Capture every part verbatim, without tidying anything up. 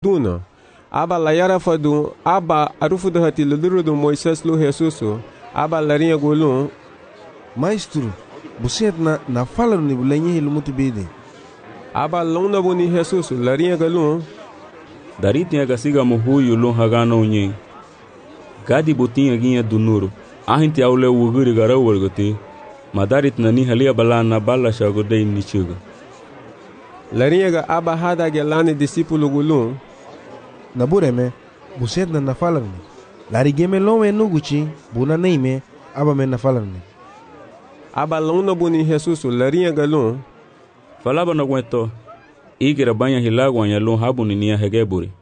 duna. Aba layara fadu aba arufudu hati lulurudu Moises lu Jesusu. Aba larinha golun. Maestro, você na na fala no bulenye hilu mutu bede. Aba lona buni Jesusu larinha golun. Dari tinha gasiga muhuyu lun hagano unye. Gadi botinha ginha do nuro. Ahinti aule uguri gara wargote. Madarit nani halia balana bala shagodei nichuga. Larinha ga aba hada gelane discípulo golun. Nabureme, você na na fala ni. Lari game lome nuguchi, buna neime, aba me na fala ni. Aba lona buni Jesusu larinha galun. Falaba na guento. Igira banha hilagwa ya lun habu ni nia hegeburi.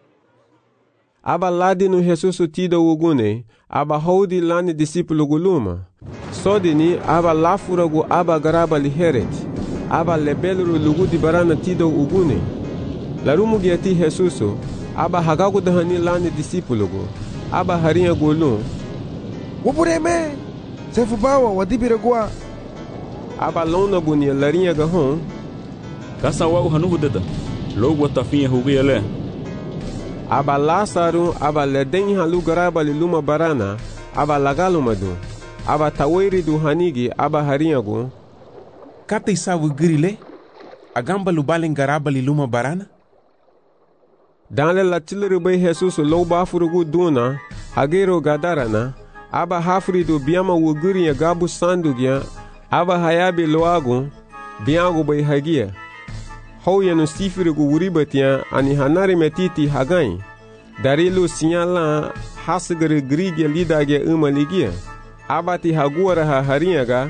Aba ladi no Jesusu tida ugune. Aba hodi lani discípulo guluma. Sodini aba lafuragu aba garaba liheret. Aba lebeluru lugu di barana tida ugune. Larumu giati Jesusu. Aba hagagu dahani lani discípulo go. Aba harinha gulun. Wapureme! Sefu bawa wadibira gua. Aba lona buni larinha gahon. Kasa wa uhanuhu deda. Logo tafinha huguyele. Aba Lázaro aba leden halu garaba liluma barana. Aba lagalumadu. Aba tawiri du hanigi aba harinha go. Kata isawu grile. Agamba lubalen garaba liluma barana. Danle la tilirube Jesus lo bafurugu duna. Hagero gadarana. Aba hafri do biama wuguri ya gabu sandugya. Aba hayabi loago. Biago bay hagia. Houya no sifirigu wuribatia ani hanari metiti hagai. Darilu sinyala hasgere grigya lidagya umaligia. Abati haguara ha harinyaga.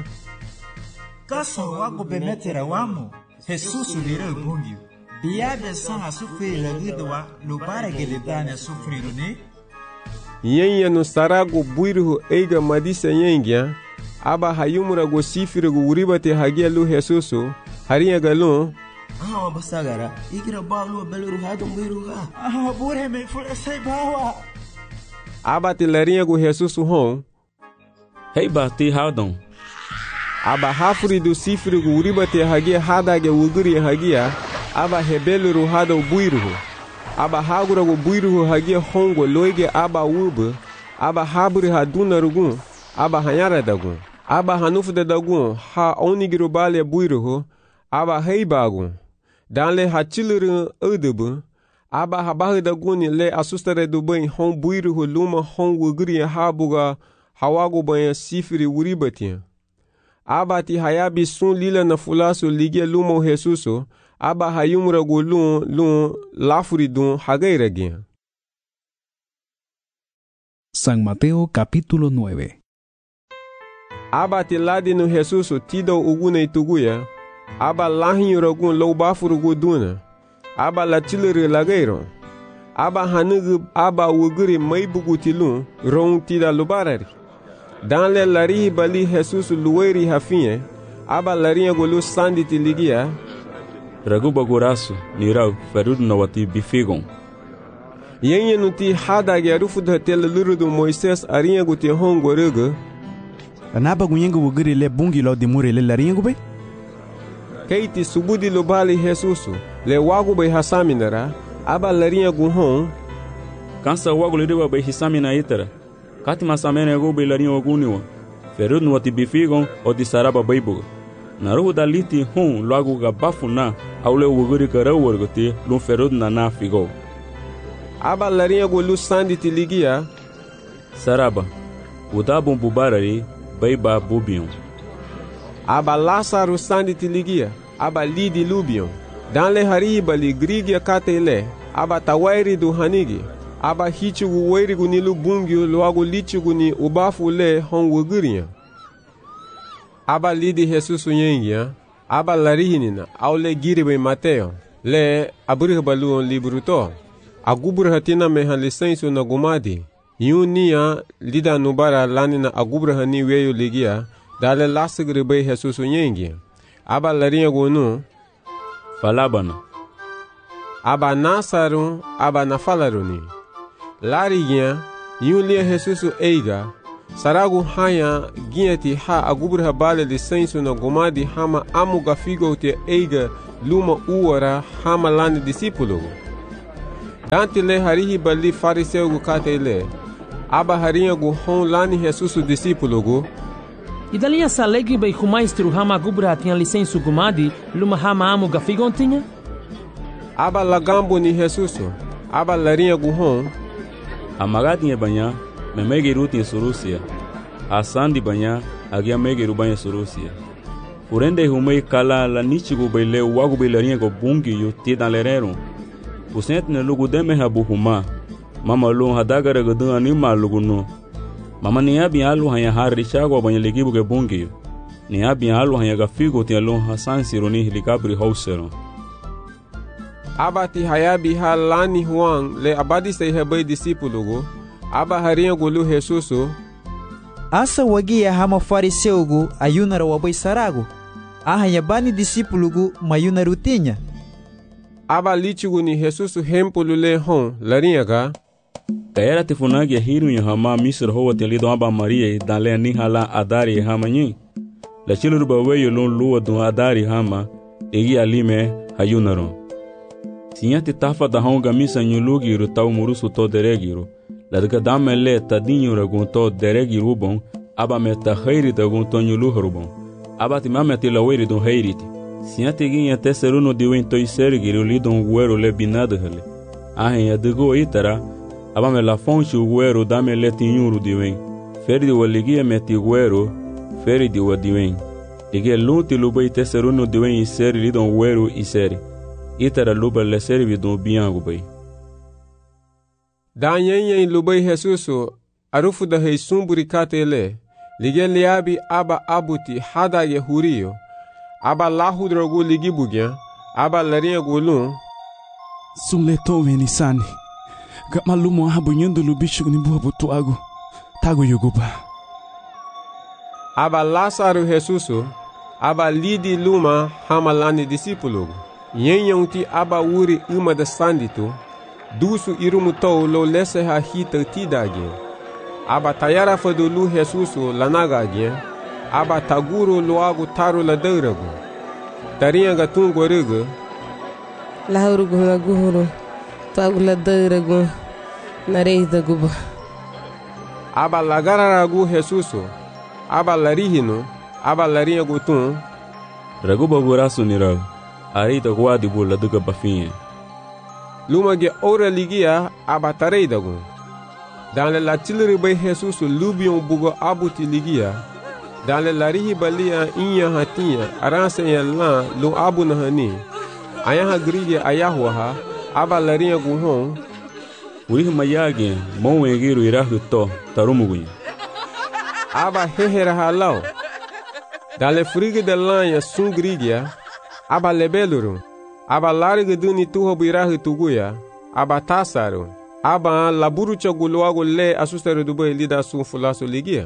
Kaso wago bemetera wamo. Jesus lira ubungyo. Biabe san asufiri lagidwa lubare gelidane sufiri ne. Yenya no sarago buiruhu eiga madisa yengya. Aba hayumura go sifirigu wuribate hagia lu Jesusu. Harinyaga lu. Ah, basagara. Igira balu beluru hado biruha. Ah, bure me fure sai bawa. Abati larinha go Jesusu hon. Hei bati hadon. Aba hafuri do sifiri go uribate hagia hadage wuguri hagia. Aba hebeluru hado buiruhu. Aba hagura go buiruhu hagia hongo loige aba ubu. Aba haburi haduna rugun. Aba hanyara dagun. Aba hanufu de dagun. Ha onigiro bale buiruhu. Aba hei bagun. Danle hachiliru udubu. Aba habahu da guni le asustare du bain hon buiruhu luma hon wuguri habuga hawago bain sifiri wuribatia. Aba ti hayabi sun lila na fulaso ligia luma Jesuso. Aba hayumura go lun lun lafuri dun hagairagia. San Mateo capítulo nueve. Aba ti ladi no Jesuso tido ugune ituguya. Aba lahin rogun lo bafurugu duna. Aba la chilere lagairo. Aba hanugu aba wuguri maibugu tilun ron tida lubarari. Danle lari bali Jesus luweri hafinye. Aba larinha golu sandi tiligia. Ragu bagurasu nirau ferud na wati bifigon. Yenye nuti hada gerufu dhatele lurudu Moises arinha guti hongo rugu. Anaba gunyengu wuguri le bungi lo dimure le larinha gube? Keiti subudi lubali Jesusu le wagu bay hasaminara. Aba larinha guhon. Kansa wagu liriwa bay hisamina itara. Kati masamene go bay larinha waguniwa. Ferud no wati bifigon o di saraba baybuga. Naruhu daliti hon loagu gabafu na aule wuguri karau wargote lun ferud na na figo. Aba larinha golu sandi tiligia. Saraba. Udabun bubarari bayba bubion. Aba Lázaro sandi tiligia. Aba lidi lubion. Danle hariba li grigia katele. Aba tawairi du hanigi. Aba hichugu weirigu ni lubungyo loagu lichugu ni ubafu le hon wuguria. Aba lidi Jesusu yengia. Aba larihinina. Aule giribe Mateo. Le aburihbalu on libruto. Agubrahatina meha lisensu na gumadi. Yunia lida nubara lanina agubrahani weyo ligia. Dale lasagre bay Jesusu yengia. Aba larinha gonu. Falabana. Aba nasaru. Aba nafalaruni. Larigia. Yulia Jesusu eiga. Saragu haya giati ha agubraha bale lisensu na gumadi hama amuga figo te eiga luma uara hama lani discípulo. Dante le harihi bali fariseu gu kate le. Aba harinha gu hon lani Jesus o discípulo gu. E dalinha salegri bei humaistru hama gubra tinha licença gumadi, luma hama amo gafigontinha? Aba lagambo ni Jesus. Aba larinha gu hon. Amagatinha banha, me megiru tinha surusia. Asandi banha, agia megiru banha surusia. Urende humei kala la nichigu bei le wagu bei larinha go bungi yu tidan lerero. Usent ne lugu deme habu huma. Mama lu hadagara gudu anima lugu no. Mama ni abi alu hanya hari chago banha ligibu ge bungi. Ni abi alu hanya gafigo tinha lu hasan sironi helikabri hausero. Aba ti hayabi halani huang le abadi sei hebai discípulo gu. Aba harinha gu lu Jesus. Asa wagia hama fariseu gu ayunara wabai sarago. Ahanya bani discípulo gu mayuna rutinha. Aba lichigu ni Jesus hempulu le hon larinha ga. Kaera te funagi hiru ya hama misr hoa te lido aba Maria dan le ni hala adari hama nyi. La chiluru ba weyo lon lua dun adari hama egi alime hayunaro. Sinya te tafa da honga misa nyulugiru tau murusu to deregiru. La deka dame le tadinho ragun to deregiru bon aba meta heiri da gun to nyuluhru bon. Aba ti mame te laweri dun heiriti. Sinya te ginha te seruno diwen to isergiru lidon guero le binada hele. Ahen ya dego itara aba me la fonchi guero dame le tinyuru diwen. Feri di waligia meti guero feri di wadiwen. Ige lunti lubai te seruno diwen iseri lidon guero iseri. Itara luba le servi dun biangu bai. Da nyenyen lubai Jesusu arufu da hei sumburi kate le. Lige liabi aba abuti hada ye hurio. Aba lahu drogu ligi bugya. Aba larinha gulun. Sule to venisani. Gak malumo habu nyendo lubichu ni buha butu agu. Tago yoguba. Aba Lázaro Jesusu. Aba lidi luma hamalani discípulo. Nyenyen ti aba uri uma da sandito. Dusu irumutou lo lese ha hita tidage. Aba tayara fadulu Jesusu lanagage. Aba taguro lo agu taru la deuragu. Tarinha gatungo rega. Lahurugu na guru. Tagu la deuragu. Nareida guba. Aba lagararagu Jesusu. Aba larihino. Aba larinha gutun. Raguba gurasu nirau. Arita guadi bula duga bafinha. Luma ge ora ligia aba tareidagu. Dans le latilri bay Jesus lubion bugo abuti ligia. Dans le larihi balia inya hatia aranse lan lu abu na hani. Aya ha grige ayahwa ha aba larinha guhon. Uri mayage mon egiru irahu to tarumugu. Aba hehera halau. Dans le frige de lanha sun grigia aba lebeluru. Aba larga duni tuho birahu tuguya. Aba tasaru. Aba laburu chagulu ago le asustaru dubai lida sun fulaso ligia.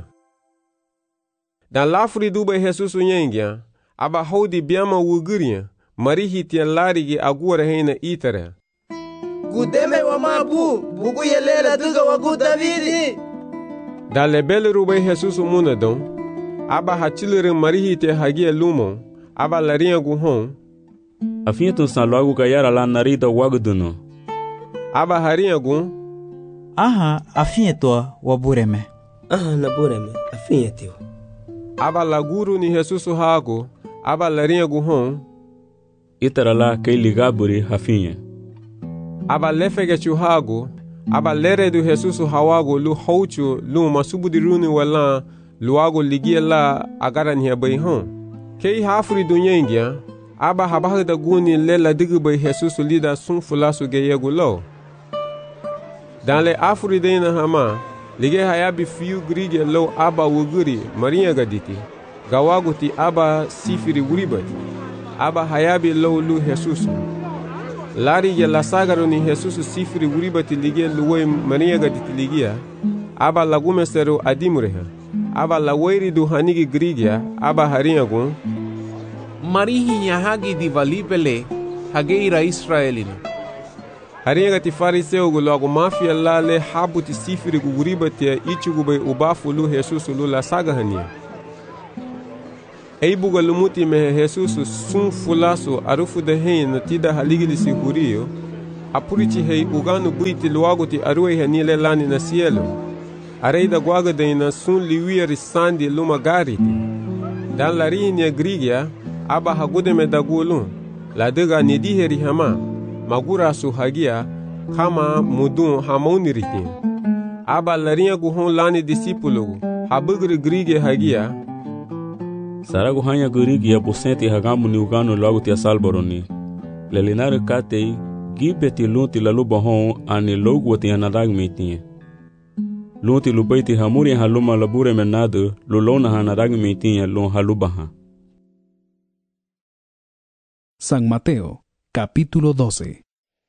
Dan lafri dubai Jesus nyengia. Aba hodi biama wuguria. Marihi tia larigi agura heina itara. Gudeme wa mabu. Bugu yelela duga wagu Davidi. Dan lebeluru bai Jesus munadon. Aba hachilere marihi tia hagia lumon. Aba larinha guhon. Afinha tu san logo gayara lá narida waguduno. Aba harinha gun. Aha, afinha to wabureme. Aha, nabureme, afinha teu. Aba laguru ni Jesus hago. Aba larinha guhon. Itara lá kei ligaburi afinha. Aba lefege chuhago. Aba lere do Jesus hawago lu houchu lu masubudiruni wala luago ligia la agara ni abai hon. Kei hafri dunyengia. Aba habaha da guni lela digu bay Jesus lida sun fulasu geyegu lo. Dans le afri dena hama, lige hayabi fiu grige lo aba wuguri marinha gaditi. Gawaguti aba sifiri wuribati. Aba hayabi lo lu Jesus. Lari ya la sagaro ni Jesus sifiri wuribati lige luwe marinha gaditi ligia. Aba lagume sero adimureha. Aba laweiri du hanigi grige aba harinha gun. Marihi hagi di valibele hageira Israelina. Harinha ti fariseu gu logo mafia la le habuti sifiri gu guribati ichigu bay ubafu lu Jesus lu la saga hania. Eibuga lumuti me Jesus sun fulasu arufu de hein tida haligili si hurio. apurichi hei uganu buiti luaguti arue hanile lani na cielo. Areida guaga daina sun liwiri sandi luma gariti. Dan larinia grigia aba hagudeme dagulun. Ladega nidiheri hama magura su hagia kama mudun hamoniritin. Aba larinha guhon lani discípulo habugri grige hagia. Saragu hanya grigia posenti hagamu ni ugano logo tia salboroni. Lelinare katei gibeti lunti la luba hon ani logo tia nadag metinha. Lunti lubaiti hamuri haluma labure menado lulona hanadag metinha lon halubaha. San Mateo, capítulo doce.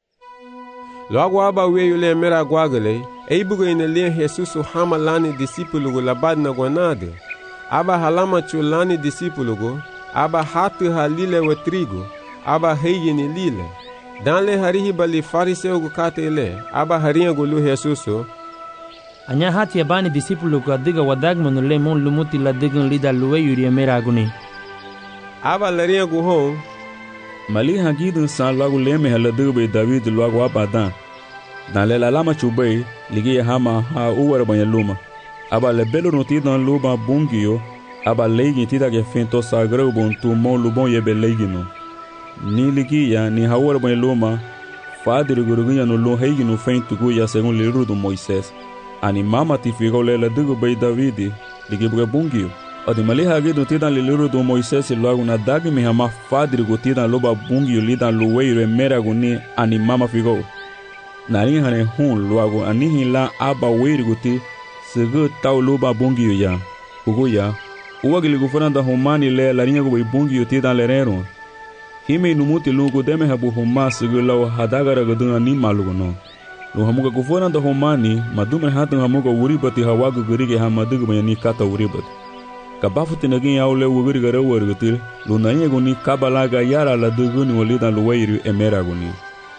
Logo aba weyo le mera guagale, eibugo ina le Jesus hama lani discípulo labad na guanade. Aba halama chulani discípulo, aba hatu halile wa trigo, aba heigini lile. Dan le harihi bali fariseu gu katele, aba harinha gulu Jesus. Anya hati abani discípulo gu adiga wadagmano le mon lumuti la digan lida luwe yuri mera aguni. Aba larinha gu hon, Mali hagidun san logo leme haladube David logo abadan. Dan le la lama chubei ligi hama ha uwar banyaluma. Aba le belo notidan luba bungio aba legi tida ke fento sagrau bon tu mon lubon yebe legino. Ni ligi ya ni hawar banyaluma fadir gurugunya no lo heigino fento guya según le rudo Moisés. Ani mama tifigo le la dugube David ligi buga bungio. Odi mali hagidun tidan le rudo Moisés logo na dagi mi hama fadir gutidan luba bungio lidan luweiro emera guni ani mama figo. Nari hane hun luago anihi la aba weiri guti segu tau luba bungiyo ya. Ugo ya, uwa gili gufuranda humani le larinha gubai bungiyo tidan lerero. Hime inumuti lugu deme habu huma segu lau hadagara gadun ani malugo no. Lu hamuga gufuranda humani madume hatun hamuga uribati hawagu gurige hamadugu bayani kata uribati. Kabafuti nagin yao le uguri gara uwari gutil, lu nanye guni kabalaga yara la duguni walidan luwairi emera guni.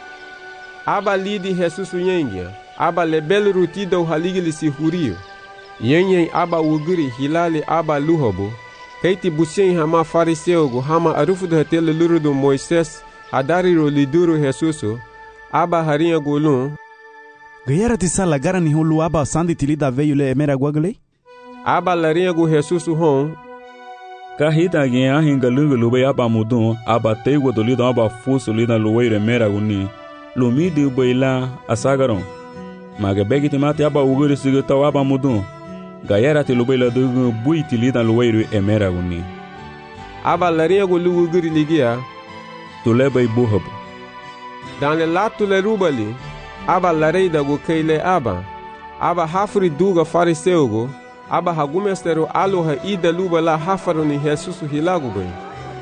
Aba lidi Jesus yengia, aba lebel rutida uhaligili si hurio. Yenye aba uguri hilali aba luhobo. Keiti busien hama fariseo hama arufudu hatele lurudu Moises adariro liduru Jesuso. Aba harinha golun. Gayara tisala gara ni hulu aba sandi tilida veio le emera guagale? Aba larinha gu Jesuso hon. Kahita gen hinga lungu lube aba mudun aba tego dolido aba fuso lida luweire emera guni. Lumidi ubaila asagaron. Maga begiti mati aba uguri sigita aba mudun. Gayara ti lubaila dugu bui tilida luweiru emera guni. Aba larinha gulu uguri ligia. Tuleba ibuhab. Dan le latu le rubali. Aba lareida gu keile aba. Aba hafri duga fariseu gu. Aba hagumestero aloha ida luba la hafaru ni Jesusu hilagu bai.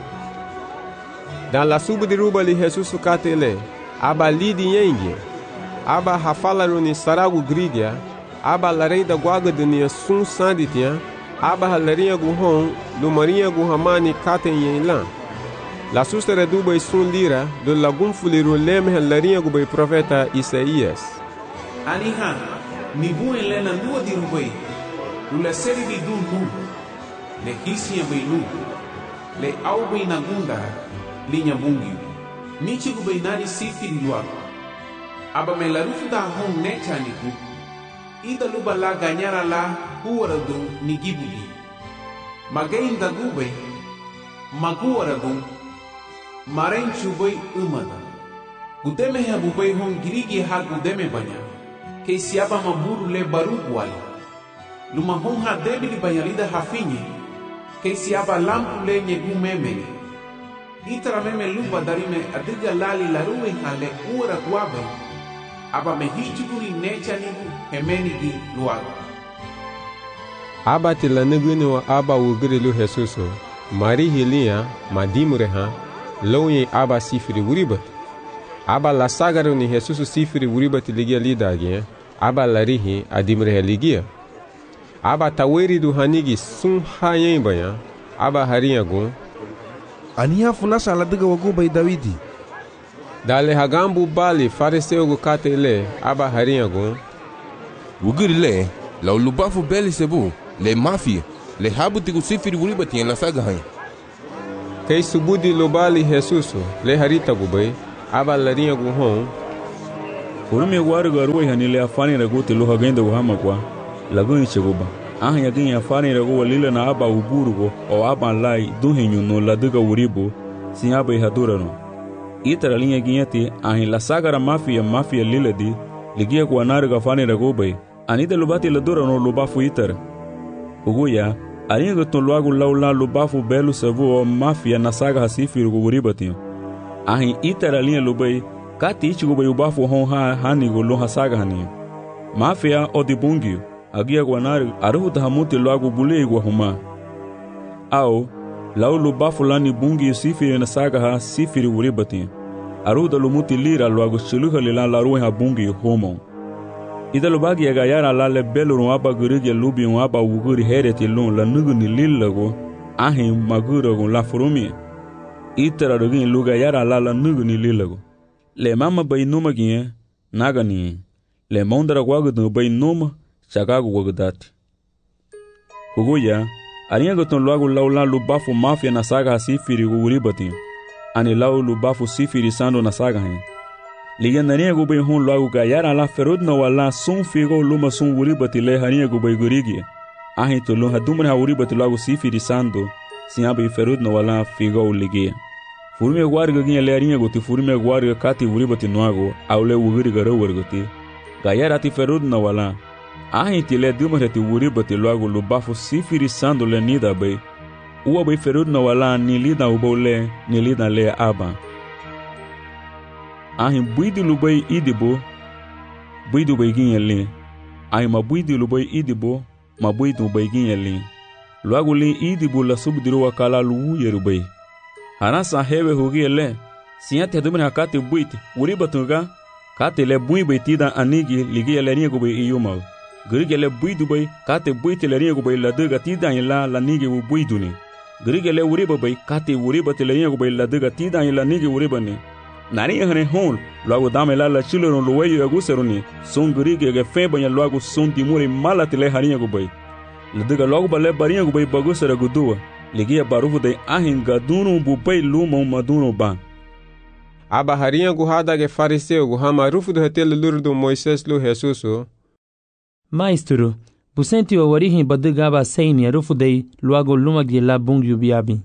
Dan la subu di rubali Jesusu katele. Aba lidi yengi, aba hafalaru ni saragu grigia, aba lareida guaga dunia sun sanditia, aba halarinha guhon, lumarinha guhamani katen yenlan. La sustere dubai sun lira, do lagun fuliru leme halarinha gubai profeta Isaías. Aniha, mi buen lena nua di rubai, lula seri di dun nu, le hisia bai nu, le au bai nagunda, linha bungiu. Nichi gubai nani sifiri luar. Aba me la rufu da hong necha niku. Ida luba la ganyara la huwaradu ni gibugi. Magain da gubai. Maguwaradu. Maren chubai umada. Gudeme ha bubai hong girigi ha gudeme banya. Kei siaba maburu le baru wali. Luma hong ha debili banyalida hafinye. Kei siaba lampu le nyegu memeni. Itara meme lupa darime adiga lali laruwe hale ura guabe. Aba me hichuguri necha nigu hemeni gi luago. Aba tila nuguni wa aba ugiri lu Jesuso. Mari hilia madimureha. Lounye aba sifiri uribat. Aba la sagaru ni Jesuso sifiri uribat ligia lidagye. Aba larihi adimureha ligia. Aba taweri du hanigi sun hayen baya. Aba harinha gun. Aniha funasa la diga wagubai Davidi. Dale hagambu bali fariseu gu katele aba harinha gun. Ugiri le, la ulubafu beli sebu, le mafia, le habu tigu sifiri uribati en la saga hain. Kei subudi lobali Jesuso, le harita gubai, aba larinha gu hon. Furume warga ruwa hanile afani ragu te loha genda uhama kwa lagu ni cheguba. Aha yagin afani ragu walila na aba uburugo o aba lai duhenyu no laduga uribu si aba ihadura no. Itara linha guinhati ahi la sagara mafia mafia liladi ligia kwa narga afani ragu bay. Anida lubati ladura no lubafu itara. Uguya arinha gaton luagu laula lubafu belu savu o mafia na saga hasifi rugu uribati. Ahi itara linha lubay kati ichigo bay ubafu hon ha hanigo lo hasaga hani. Mafia o dibungio agia guanari aruhu tahamuti loagu bule igwa huma. Au lau lubafu lani bungi sifiri na saga ha sifiri uribati. Aruhu da lumuti lira loagu shiluha lilan la ruhe ha bungi homo. Ida lubagi aga yara la le belu aba gurigi lubi aba uguri hereti lun la nugu ni lillago ahi magurago la furumi. Itara rugin luga yara la la nugu ni lillago. Le mama bay numa gie naga ni le mondara wagu bay numa chagagu wagudati. Huguya arinha goton loagu laula lubafu mafia na saga sifiri uribati. Ani lau lubafu sifiri sando na saga hen. Liga narinha gubay hun loagu ga yara la ferudna wala sun figo luma sun uribati le harinha gubay gurigi. Ahi to lun hadumra uribati loagu sifiri sando siabe ferudna wala figo ligia. Furume guarga ginha le arinha goti furume guarga kati uribati noago aule uguri garo wargoti. Ga yara ti ferudna wala. Ahi ti le dumra ti uribati loagu lubafu sifiri sando le nida bay. Uwa bay ferudna wala ni lida ubole ni lida le aba. Ahi buidi lubay idibo buidu bay ginha le. Ahi ma buidi lubay idibo ma buidu bay ginha le. Loagu le idibo la subdiru wakala luwu yerubay. Hanasa hewe hugie le siante dumre hakati buiti uribatuga kate le bui baitida anigi ligia le ringo bay iyuma grige le buidu bay kate buiti le ringo bay la duga tida ila la nigi u buiduni grige le uriba bay kate uribate le ringo bay la duga tida ila nigi uribani nari hane hon logo dame la la chilo no weyo aguseruni son grige ge febanya logo son timuri malate le haringo bay la duga logo bale baringo bay bagusera gudua ligia barufu de ahin gadunu bupay lumo madunu ba. Aba harinha guhada ge fariseu guhama rufu do hetel lurdo Moises lu Jesusu. Maestro, busenti o warihin badugaba seini rufu de luago luma ge la bungyu biabi.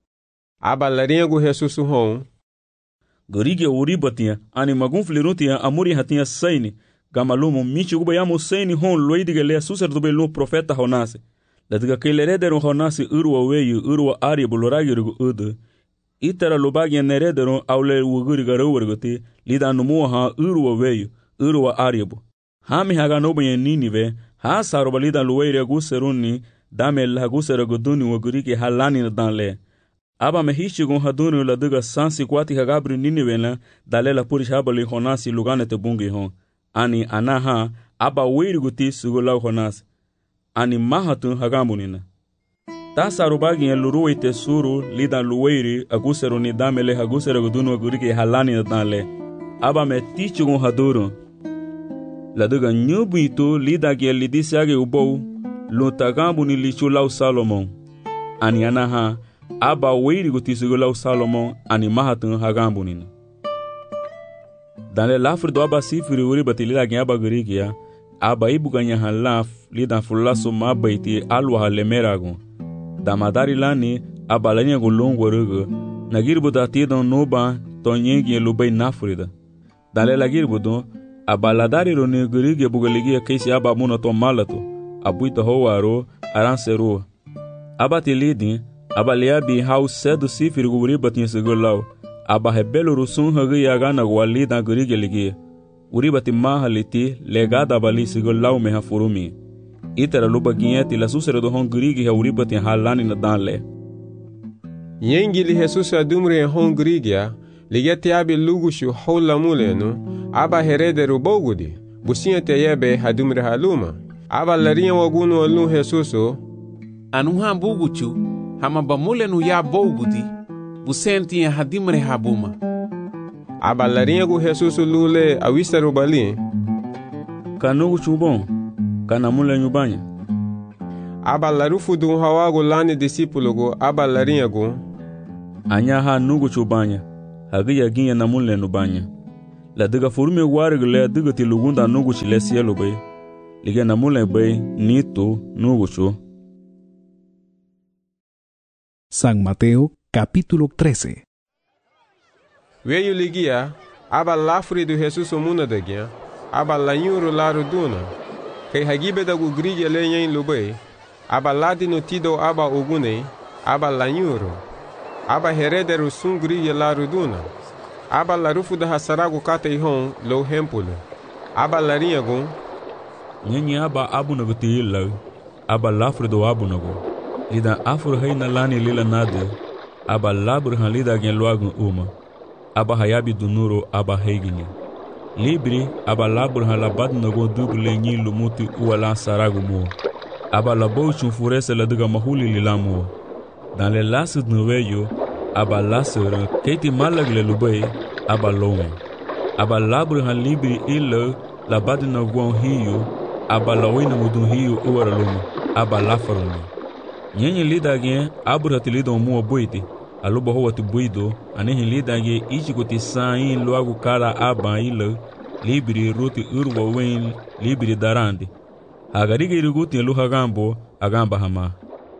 Aba larinha gu Jesusu hon. Gorige uribatia ani magun flirutia amuri hatia seini gamalumo michi gubayamo seini hon loidige le sacerdote lu profeta Jonase. Latiga kellerederu honasi urwa weyu urwa ari buloragirgu udu. Itara lubagi nerederu aule wuguriga rowerguti lida numuha urwa weyu urwa aribu. Hami haga nobenye ninive ha saroba lida luweire guseruni dame la guseragu duni wuguriki halani nadanle. Aba mehishigun haduni ladiga sansi kwati hagabri ninive la dalela purish habali honasi luganete bungi hon. Ani anaha aba weiriguti sugulau honasi. Ani mahatun hagamunina. Tasa rubagi ya luruwe te suru lida luweiri agusero ni damele agusero gudunu aguriki halani nadanle. Aba me tichugun haduru. Laduga nyubu ito lida gia lidisi age ubou luntagambu ni lichulau Salomon. Ani anaha aba weiri gutisugulau Salomon ani mahatun hagamunina. Danle lafrido aba sifiri uri bati lida gia aba guriki ya. Aba ibu ganya halaf lida fulaso mabaiti alwa halemerago. Damadari lani aba lanya gulongo rugo. Nagirbu datido noba tonyengi lubay nafrida. Dale lagirbudo aba ladari roni gurigi bugaligi kesi aba muno to malato. Abuita hoaro aranseru. Aba tilidi aba liabi hau sedu sifiri guri batin segulau. Aba hebelo rusun hagi yagana walida gurigi ligi. Uribati mahaliti legada bali segulau meha furumi. Itera luba ginyeti la susere do hon gurigi ha uribati halani na danle. Yengili Jesus adumre hon gurigia ligeti abi lugushu hola muleno aba herederu bogudi businha te yebe hadumre haluma aba larinha wagunu alun Jesuso anuha buguchu hama bamulenu ya bogudi busenti hadimre habuma aba larinha gu Jesuso lule awisaru bali kanugu chubon kana mulenu banya aba larufu dun hawago lani discipulo go aba larinha gu anya ha nugu chubanya hagiya ginya na mulenu banya La diga furme warg le diga ti lugunda nugu chile cielo bay. Lige namule bay nito nugu chu. San Mateo capítulo trece. Veio ligia, aba lafri do Jesus omuna dagia, aba lanyuru laru duna, kay hagibe da gugrige lenyen lubay, aba ladi no tido aba ogune, aba lanyuru, aba herederu sungrige laru duna, aba larufu da hasaragu kate hon lo hempulo, aba larinhagun, nyenye aba abu nagu tiyilla, aba lafri do abu nagu, lida afur hayna lani lila nade, aba labur han lida gen loagun uma, aba hayabi do nuro aba heiginha. Libri aba labur han labad nago duble nyi lumuti uala saragu mo. Aba labo chunfurese la diga mahuli lilamo. Dans les lasses de noveyo, aba lasser keti malagle lubay, aba lome. Aba labur han libri illa labad nago hiyo, aba lawina mudun hiyo uara luma, aba lafaruni. Nyenye lida gen abur hatilido mo boiti. Aluba hoa tu buido, anehin lidange ichikuti sain loagu kara aba ila, libri ruti urwa wen, libri darandi. Hagarige iriguti lu hagambo, agamba hama.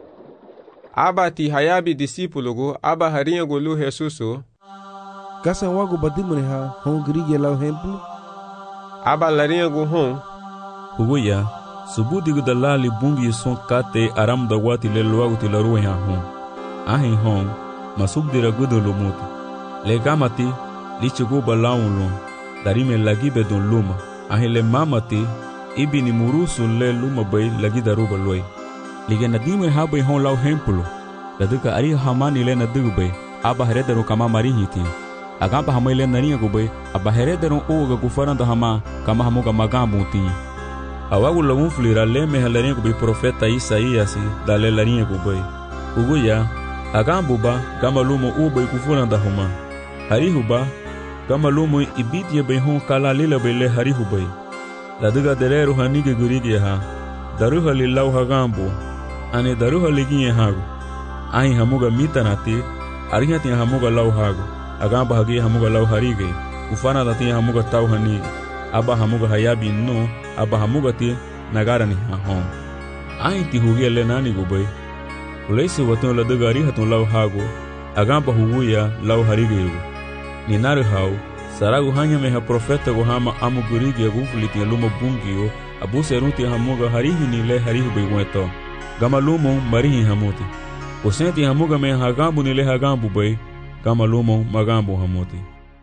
Aba ti hayabi disipulugu, aba harinhagu lu Jesusu. Kasan wagu badimune ha, hon grige lau hemplu? Aba larinhagu hon. Huguya, subudigu dalali bungi son kate aram da wati le loagu ti la ruwe ha hon. Ahin hon, masuk dira gudo lumuti. Le gamati, li chigo balaun lum, darime lagi bedon luma. Ahi le mamati, ibi ni murusu le luma bay lagi daruba loy. Lige nadime habay hon lau hempulo. Laduka ari hamani le nadigu bay, aba heredaru kama marihiti. Agamba hamay le nariya gubay, aba heredaru uga gufaranda hama, kama hamuga magambu ti. Awagu lagun flira le mehalariya gubay profeta Isaíasi, dale lariya gubay. Uguya, agambuba gama lumo ubay kufuranda huma. Harihuba gama lumo ibidye bay hon kala lila bay le harihubay. Laduga dereru hanige gurige ha. Daruha li lau hagambu. Ane daruha liginye hagu. Ahi hamuga mitanati. Arihati hamuga lau hagu. Agamba hagi hamuga lau harige. Ufana dati hamuga tau hanige. Aba hamuga hayabi no. Aba hamuga ti nagara ni hahon. Ahi ti hugia le nani gubay. Ulaisi waton la dagari hatun lau hago, agamba huguya lau harigego. Ni naru hau, saragu hanya meha profeta go hama amu gurigi ya gufuliti ya luma bungio, abu seruti hamuga harihi ni le harihi beigweto. Gama lumo marihi hamuti. Usenti hamuga meha hagambu ni le hagambu bay, gama lumo magambu hamuti.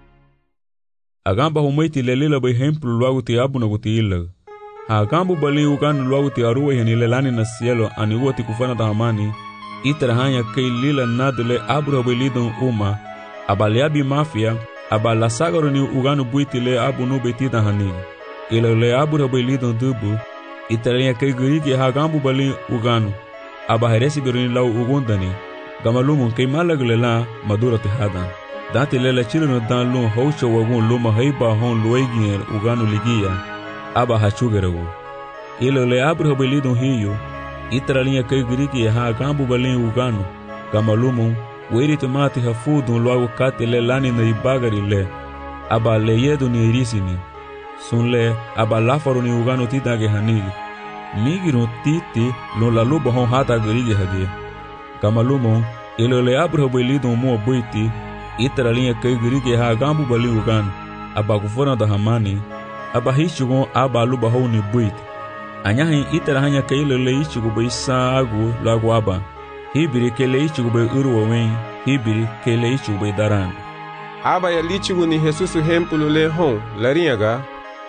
Agamba humaiti le lila bay hemplu luagu ti abu na guti illa. Hagambu bali uganu luagu ti aruwa ya ni le lani na cielo ani uwa ti kufana tahamani, itara hanya kay lila nadle abura belidon uma abaliabi mafia abala sagaro ni uganu buiti le abu no betida hanigi ila le abura belidon dubu itara hanya kay gurigi hagambu bali uganu abaheresi birini lau ugundani gamalumun kay malagle la madura tihadan dati lela chilino dan lun haucho wagun luma haiba hon luegin uganu ligia aba hachugeragu ila le abura belidon hiyo itara linha kay griki ha gambu balin ugano gamalumu weri tomati ha fudu loago kate le lani na ibagari le aba le yedu ni irisini sunle aba lafaru ni ugano titage hanigi migiru titi lo la luba hon hata griki hage gamalumu ilo le abro belido mo boiti itara linha kay griki ha gambu balin ugano aba kufona da hamani aba hishugon aba luba hon ni boiti anyahin itara hanya kailo le ichigo bay sagu lagu aba hibiri kele ichigo bay urwa wen hibiri kele ichigo bay daran aba ya lichigo ni Jesusu hempulu le hon larinhaga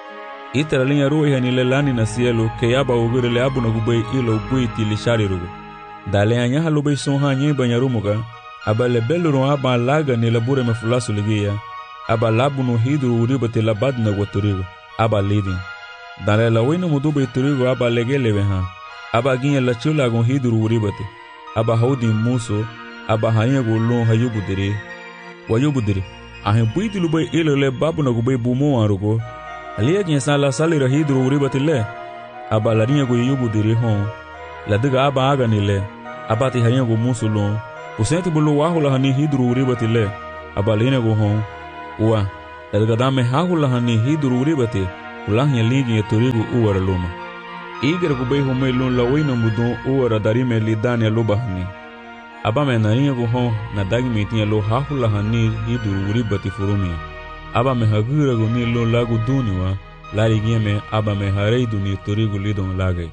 itara linha ruwa yani le lani na cielo ke aba ugure le abu na gubay ilo buiti li sharirugo dale anyaha lo bay son hanye banyarumuga aba le beluru aba laga ni labure mefulasu ligia aba labu no hidru uribate labad na waturigo aba lidin dale la wina muduba iturigo aba legelewe ha aba ginya la chula gon hiduru uribate aba haudi muso aba hanya go lon hayubudere wayubudere ahe buiti lubay ilo le babu na gubay bumo arugo aliya ginya sala salira hiduru uribate le aba la rinya go yubudere hon la diga aba aga ni le aba ti hanya go muso lon usenti bulu wahu la hani hiduru uribate le aba lina go hon wa elgadame hahulahani hiduru uribate ulahnya ligi ya turigu uwara luma igar kubay humay lun lawayna mudun uwara darime lidania lubahani abame nariya guhon na dagmitiya lo hahulahani hiduru uribati furumi abame hagira guni lo lagu duniwa larigiyame abame hareiduni turigu lidon lagay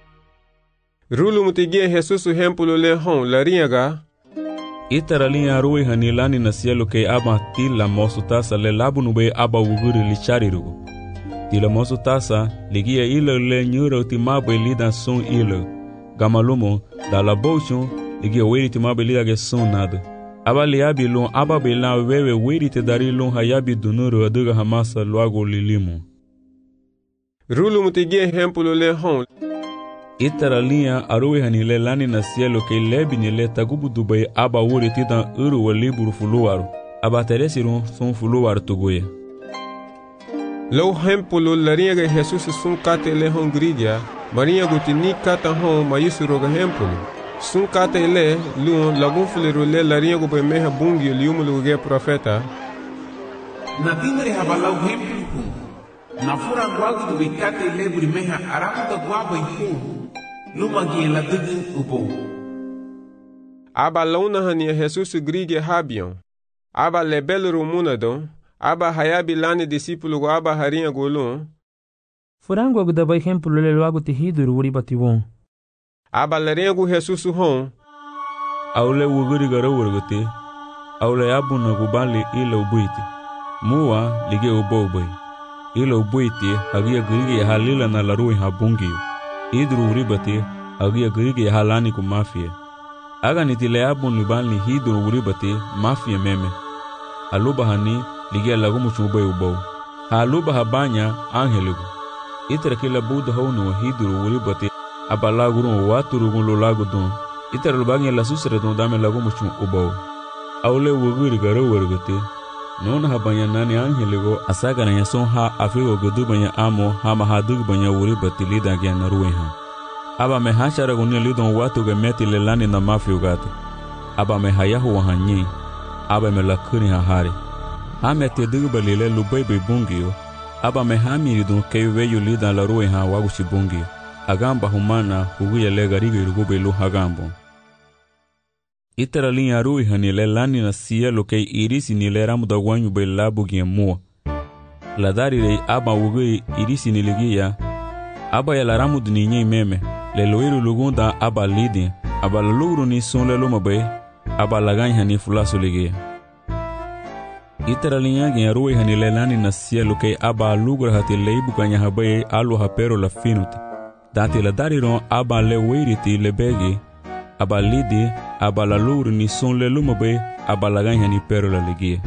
rulu mutigie Jesusu hempulo le hon lariyaga itaralinha arui hani lani na cielo que aba tila mosu tasa le labu nube aba uguri li charirugu. Tila mosu tasa ligia ila le nyura utimabe lida sun ila. Gamalumo da la bochon ligia weri timabe lida ge sun nada. Aba liabi lun aba bela wewe weri te dari lun hayabi dunuru aduga hamasa luago lilimu. Rulu mutigie hempulo le hon itaralinha arui hani le lani na cielo que lebi ni le tagubu dubai aba wuri titan uru wa liburu fuluwaru aba teresirun sun fuluwaru tuguya lo hempulo lariyaga Jesus sun kate le hon gridia maria gutini kata hon mayusuro ga hempulo sun kate le luon lagun fuleru le lariyago be meha bungi liumulu ge profeta na timre habalau hempulo na fura gwagu du kate le buri meha aramu da gwaba ifu luma la dugin ubo aba launa hani Jesus grige habion aba lebel rumunadon aba hayabi lani discípulo go aba harinha golon furango agda by exemplo le logo te hidur wuri bativon aba larengo Jesus hon aule wuguri garo wurgote aule abuna gubali ila ubuiti muwa lige uboboy ila ubuiti hagia grige halila na larui habungi idru uribati agia grige halani ku mafia aga nitile abun libani hidru uribati mafia meme aluba hani ligia lagu muchuba ubo haluba habanya angeligu itra kila buda honu hidru uribati abala guru waturu gulo lagu don itra lubanya la susre don dame lagu muchu ubo aule wuguri garo wergote non habanya nani angeligo asaga na yason ha afigo godubanya amo hama hadug banya uribati lida gya narueha aba me hashara gunya lidon watu ge meti lelani na mafio gato aba me hayahu wahanyi aba me lakuni hahari hame te dugba lele lubebe bungio aba me hamiri don keiweyo lida la rueha wagushi bungio agamba humana huguya legarigo irugube lu hagambo itara linha ruiha ni lelani na cielo que irisi ni leramu da wanyu be labu gemua la darire aba wugue irisi ni ligia aba ya laramu duninye meme le loiru lugunda aba lidi aba lugru ni son le lomabe aba laganya ni fulaso ligia itara linha gen ruiha ni lelani na cielo que aba lugra hati leibu kanya habaye alu hapero la finuti dati la dariron aba le weiriti le begi aba lidi aba la lugru ni son le lomabe aba laganya ni pero la ligia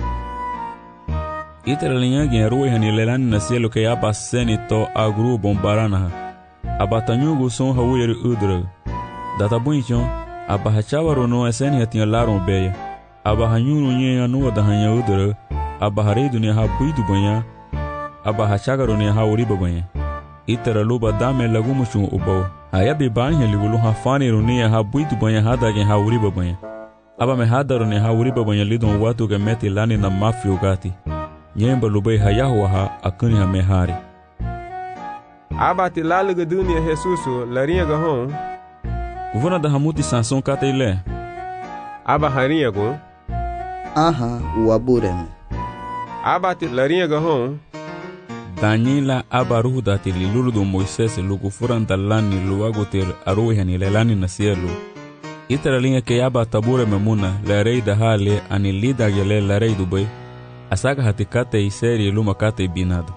itara linha gen ruiha ni lelani na cielo que aba seni to agru bombarana aba tanyugo son hawiri udra data bunchon aba hachawaro no eseni hatin laron beya aba hanyuru nye anu da hanya udra aba haridu ni ha buidu banya aba hachagaro ni ha uriba banya itara luba dame lagumuchu ubo ayabi banya ligulu ha fani runia ha buidu banya hada gen ha uriba banya aba me hadaro ni ha uriba banya lidon watu ge meti lani na mafio gati nyemba lubai hayahu ha akuni ha mehari aba ti laluga dunia Jesusu larinha ga hon kuvuna da hamuti sanson kata ile aba harinha go aha uabureme aba ti larinha ga hon Daniela aba ruhu da ti lilulu do Moisés lugu furan dalani luago ter aruhi ni lelani na cielo itara linha que aba tabure memuna la rei da hale ani lida gele la rei dubai asaka hatikate iseri luma kate binado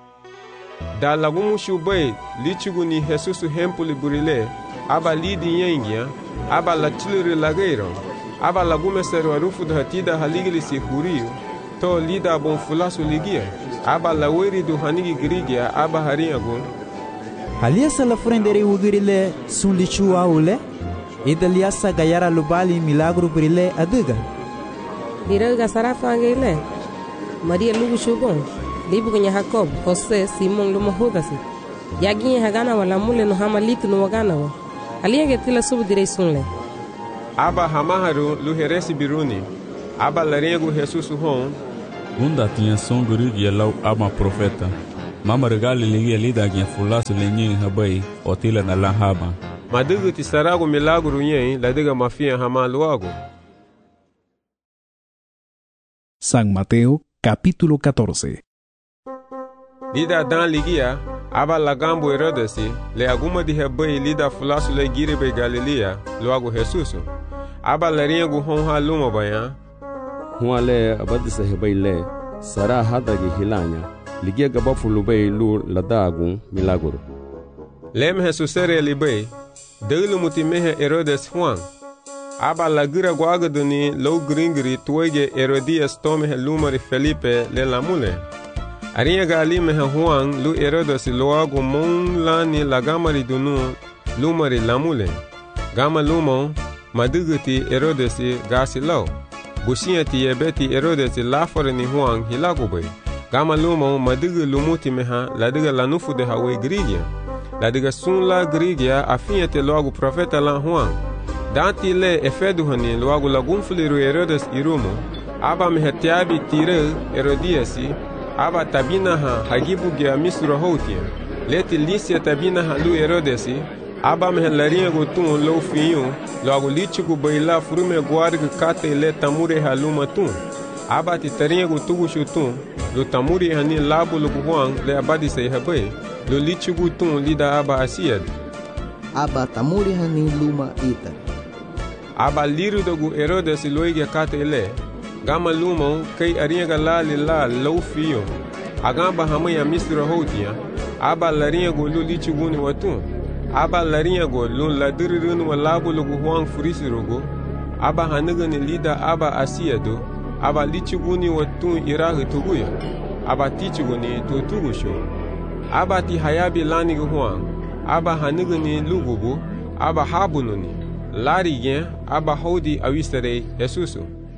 da lagumu shubai lichugu ni Jesusu hempuli burile aba lidi yengia aba la chiluri lageiro aba lagume seru arufu da hatida haligili si huriyo to lida bon fulasu ligia aba la weri du hanigi grigia aba harinha gun halia sala frendere ugirile sun lichu aule idaliasa gayara lubali milagro burile aduga diraga sarafa ngele Maria lugu shubon libu kwenye Jacob, Jose, Simon lumo hudasi. Yaginye hagana wala mule no hama litu no wagana wa. Alienge tila subu direi sunle. Aba hamaharu luheresi biruni. Aba larengu Jesusu hon. Gunda tinha som gurigi lau ama profeta. Mama regali ligi lida gien fulasu lenyin habai otila na lahaba. Madigu ti sarago milagro nyen ladiga mafia hama luago. San Mateo capítulo catorce. Lida dan ligia aba lagambo Herodesi le aguma di habai lida fulasu le giribe Galilea luago Jesuso. Aba laringo honha luma bayan. Huale abadisa habai le sara hadagi hilanya. Ligia gabafu lubei lu ladagun milagro. Lem Jesusere libei delu mutimehe Herodes Juan. Aba lagira guagaduni low gringri tuege Herodias tomehe lumari Felipe le lamule. Arinha galimehe Juan lu Herodes loago mon lani lagamari dunu lumari lamule. Gama lumon maduguti Herodes gasi lau. Bushiati yebeti Herodes lafare ni Juan hilagubei. Gama lumo madiga lumuti meha ladiga lanufu de hawe grigia. Ladiga sun la grigia afinha te logo profeta la Juan. Danti le efedu hani logo lagunfuliru Herodes irumo. Aba mehetiabi tire Herodiasi. Aba tabina ha hagibu gia misura hotia. Leti licia tabina ha lu Herodesi. Aba mehelarinha gotun lo finho. Logo litigo baila frume guarga kate le tamure haluma tun. Aba ti tarinha gotugu chutun. Lo tamuri hani labo lo Juan le abadi sei habai. Lo litigu tun lida aba asiad. Aba tamuri hani luma ita. Aba liru dogu Herodes loige kate ele. Gama luma kei arinha galali la lo fio. Agamba hamaya misra hotia. Aba larinha go lo litigu ni watun. Aba larinha go lo ladirirun wa labo lo Juan furisirogo. Aba haniga ni lida aba asiado. Aba lichuguni watun irahi tuguya. Aba tichuguni tutugusho. Aba ti hayabi lani Juan. Aba haniguni lugubu. Aba habununi. Lari gen. Aba hodi awistere Jesusu.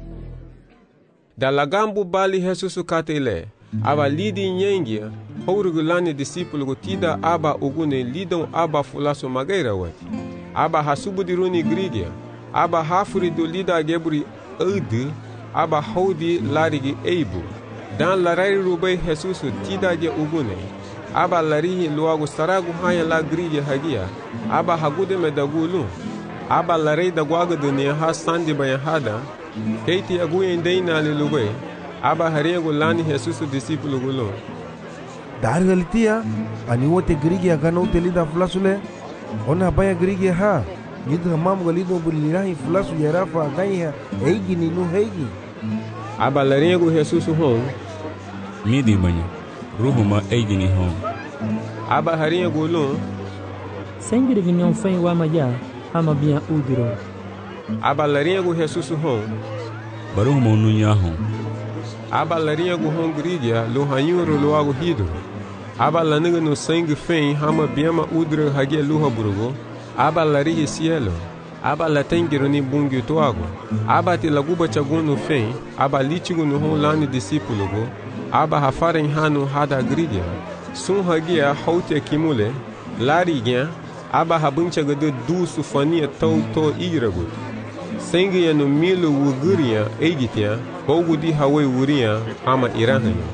Da lagambu bali Jesusu katele. Aba lidi nyengia. Hourugu lani disipulu tida aba ugune lidon aba fulaso magaira wati. Aba hasubudiruni grigia. Aba hafuri do lida geburi udu. Aba hodi larigi eibu. Dan larari rubai Jesusu tida ge ugune. Aba larihi luagu saragu haya la grige hagia. Aba hagude me dagulu. Aba larei daguaga dunia ha sandi bayan hada. Keiti aguye ndeina li lubai. Aba hariagu lani Jesusu disipulu gulu. Dar galitia ani wote grige agana utelida flasule. Ona baya grige ha. Nidu mamu galido bulirahi flasu yarafa agaiha eigi ninu heigi. Aba laringo Jesusu hon. Midi banha. Ruhuma eigi ni hon. Aba harinha gulun. Sengri vinyon fen wa maya hama bia udiro. Aba laringo Jesusu hon. Baruhuma ununya hon. Aba laringo hon gridia lo hanyuro lo ago hido. Aba laniga no sangue fen hama biama udro hagia luha burugo. Aba larihi cielo. Aba latengiro ni bungi toago. Aba te laguba chaguno fen. Aba litigo no hon lani discípulo go. Aba hafaren hanu hada gridia. Sun hagia haute kimule. Larigia. Aba habuncha gado du sufania tau to iragut. Sengi ya no milo wuguria egitia. Bogu di hawe wuria ama irahanya.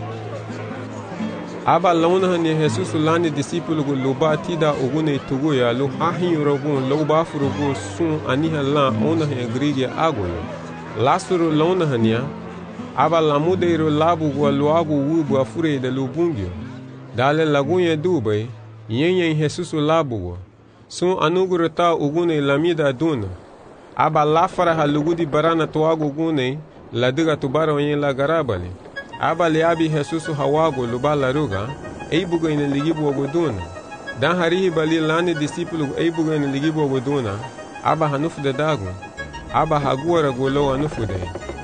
Aba launahani Jesus lani discípulo go loba tida ogune tuguya lo hahin rogun loba furugo sun aniha la onahe grigia agoyo. Lasuro launahania. Aba lamudeiro labu go loago wubu afure de lubungio. Dale lagunye dubai. Yenyen Jesus labu go. Sun anugurata ogune lamida duna. Aba lafara halugudi barana toago gune ladiga tubara onye la garabali. Aba leabi Jesusu hawago luba laruga, eibuga ina ligibu ogoduna. Dan harihi bali lani disipulu eibuga ina ligibu ogoduna, aba hanufu de dagu, aba haguara golo anufu de.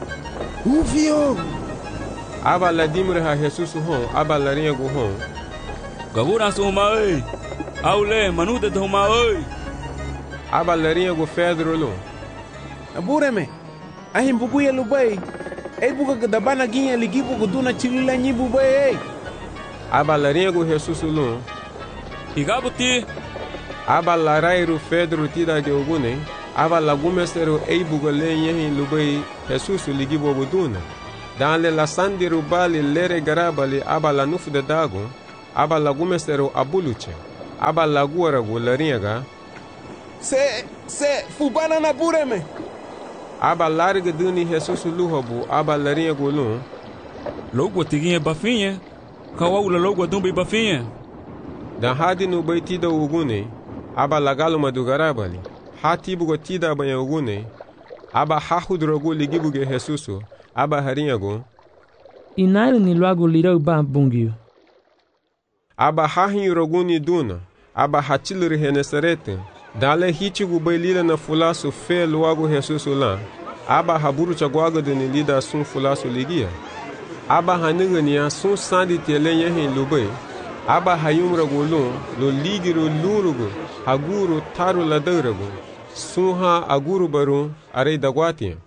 Ufio! Aba ladimre ha Jesusu hon, aba larinha go hon. Gagura suma oi! Aule, manude de huma oi! Aba larinha go Pedro lo. Abureme, ahim buguya lubai. Ei buga gadabana ginha ligibu guduna chilila nyibu bay. Aba larinha go Jesus lo. Igabuti. Aba larairu Pedro tida de ogune. Aba lagumestero ei buga lenye lubai Jesus ligibu guduna. dans le la sandiru bali lere garabali aba la nufu de dago aba la gumesero abuluche aba la guaragu lariaga se se fubana na bureme aba larga duni Jesus luhabu aba lariagu lu logo tiguinha bafinha kawaula logo dumbe bafinha dan hadi no baitida ugune aba lagalo madugarabali hati bugo tida banya ugune aba hahudrogo ligibuge Jesus aba harinyago inaile ni logo lirau ba bungio aba hahin roguni duna aba hachilri henesarete dale hichigu bailila na fulasu fe logo Jesus la aba haburu chagwaga de ni lida sun fulasu ligia aba hanigania sun sandi telenye hin lubai aba hayum ragulun lo ligiru lurugu haguru taru ladaragu sunha aguru baru arei dagwatia.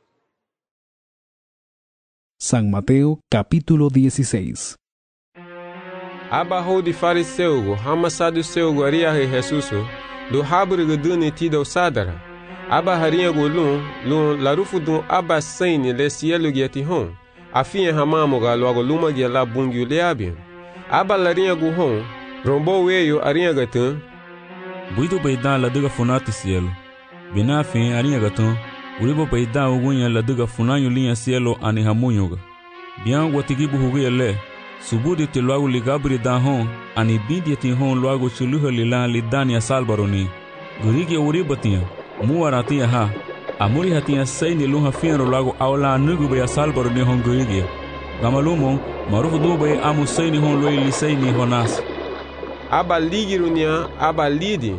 San Mateo capítulo dieciséis. Aba hodi fariseugo hama saduceugo aria he Jesusu do habru duni tido sadara aba haria golun lun larufu dun aba saini le cielo giati hon afia hamamo ga logo luma gi la bungu leabi aba laria go hon rombo weyo aria gatun buido beidan la duga funati cielo bina fin aria gatun uribo beidan ugunya la duga funanyo linha cielo ani hamunyoga bian watigibu hugele subudi te logo ligabri da hon ani bidi ti hon logo chuluha lila lidani ya salbaroni gurigi uribatia muaratia ha amuri hatia saini luha fiero logo awla nugu ya salbaroni hon gurigi gamalumo marufu dube amu saini hon loyi lisaini honas aba ligirunia aba lidi